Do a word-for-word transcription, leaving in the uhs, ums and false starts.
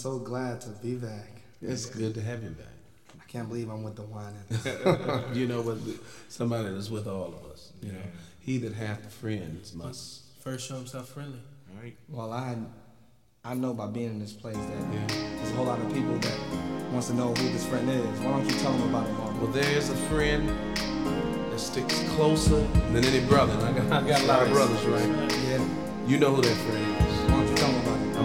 so glad to be back. It's good to have you back. I can't believe I'm with the wine. You know what? Somebody that's with all of us. You know, he that hath friends must first show himself friendly. All right. Well, I I know by being in this place that Yeah. there's a whole lot of people that wants to know who this friend is. Why don't you tell them about it, Marvin? Well, there is a friend that sticks closer than any brother. And I got, I got a lot of brothers, right? Yeah. You know who that friend is. Why don't you tell them about it?